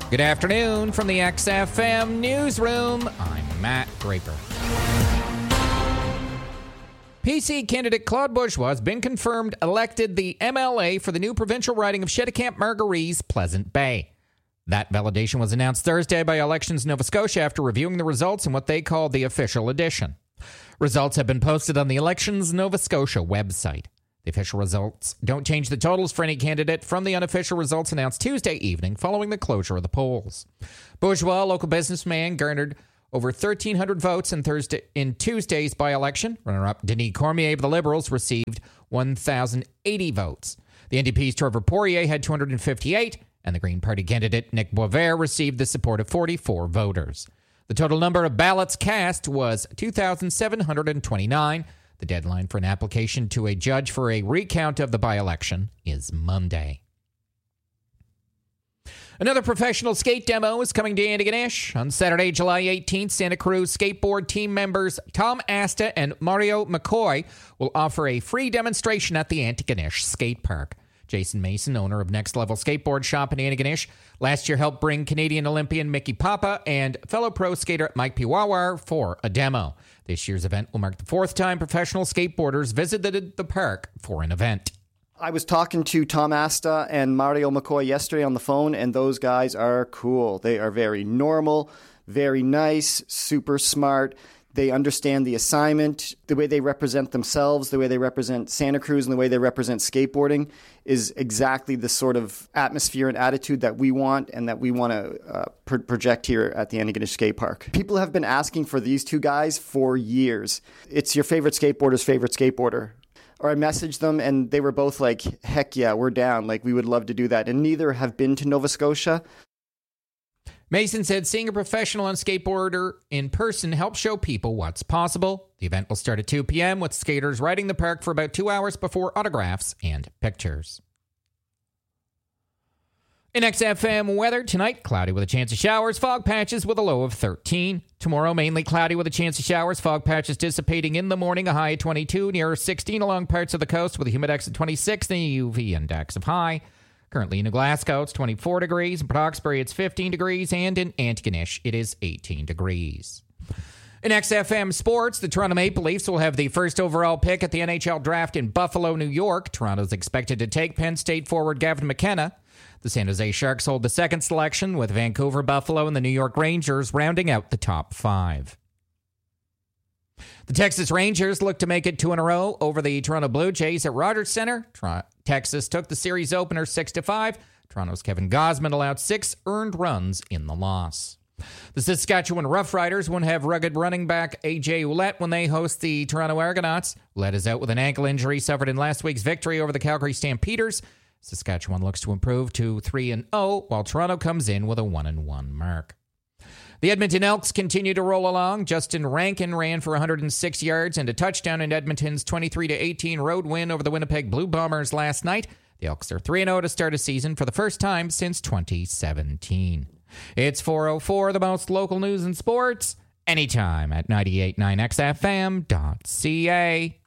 Good afternoon from the XFM Newsroom. I'm Matt Draper. PC candidate Claude Bourgeois has been confirmed elected the MLA for the new provincial riding of Cheticamp-Margarit's Pleasant Bay. That validation was announced Thursday by Elections Nova Scotia after reviewing the results in what they call the official edition. Results have been posted on the Elections Nova Scotia website. The official results don't change the totals for any candidate from the unofficial results announced Tuesday evening following the closure of the polls. Bourgeois, a local businessman, garnered over 1,300 votes in Tuesday's by-election. Runner-up Denis Cormier of the Liberals received 1,080 votes. The NDP's Trevor Poirier had 258, and the Green Party candidate Nick Boisvert received the support of 44 voters. The total number of ballots cast was 2,729. The deadline for an application to a judge for a recount of the by-election is Monday. Another professional skate demo is coming to Antigonish. On Saturday, July 18th, Santa Cruz skateboard team members Tom Asta and Mario McCoy will offer a free demonstration at the Antigonish Skate Park. Jason Mason, owner of Next Level Skateboard Shop in Antigonish, last year helped bring Canadian Olympian Mickey Papa and fellow pro skater Mike Piwawar for a demo. This year's event will mark the fourth time professional skateboarders visited the park for an event. I was talking to Tom Asta and Mario McCoy yesterday on the phone, and those guys are cool. They are very normal, very nice, super smart. They understand the assignment, the way they represent themselves, the way they represent Santa Cruz, and the way they represent skateboarding is exactly the sort of atmosphere and attitude that we want and that we want to project here at the Antigonish Skate Park. People have been asking for these two guys for years. It's your favorite skateboarder's favorite skateboarder. Or I messaged them and they were both like, heck yeah, we're down. Like, we would love to do that. And neither have been to Nova Scotia. Mason said seeing a professional and skateboarder in person helps show people what's possible. The event will start at 2 p.m. with skaters riding the park for about 2 hours before autographs and pictures. In XFM weather, tonight, cloudy with a chance of showers, fog patches with a low of 13. Tomorrow, mainly cloudy with a chance of showers, fog patches dissipating in the morning, a high of 22, near 16 along parts of the coast with a humidex of 26 and a UV index of high. Currently in Glasgow, it's 24 degrees. In Port Hawkesbury, it's 15 degrees. And in Antigonish, it is 18 degrees. In XFM sports, the Toronto Maple Leafs will have the first overall pick at the NHL draft in Buffalo, New York. Toronto's expected to take Penn State forward Gavin McKenna. The San Jose Sharks hold the second selection, with Vancouver, Buffalo, and the New York Rangers rounding out the top five. The Texas Rangers look to make it 2 in a row over the Toronto Blue Jays at Rogers Center. Texas took the series opener 6-5. Toronto's Kevin Gausman allowed 6 earned runs in the loss. The Saskatchewan Roughriders won't have rugged running back A.J. Ouellette when they host the Toronto Argonauts. Ouellette is out with an ankle injury suffered in last week's victory over the Calgary Stampeders. Saskatchewan looks to improve to 3-0, while Toronto comes in with a 1-1 mark. The Edmonton Elks continue to roll along. Justin Rankin ran for 106 yards and a touchdown in Edmonton's 23-18 road win over the Winnipeg Blue Bombers last night. The Elks are 3-0 to start a season for the first time since 2017. It's 4:04, the most local news and sports, anytime at 98.9xfm.ca.